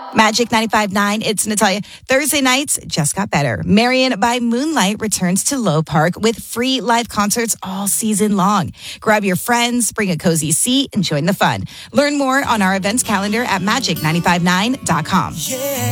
Magic 95.9, it's Natalia. Thursday nights just got better. Marion by Moonlight returns to Low Park with free live concerts all season long. Grab your friends, bring a cozy seat, and join the fun. Learn more on our events calendar at magic959.com.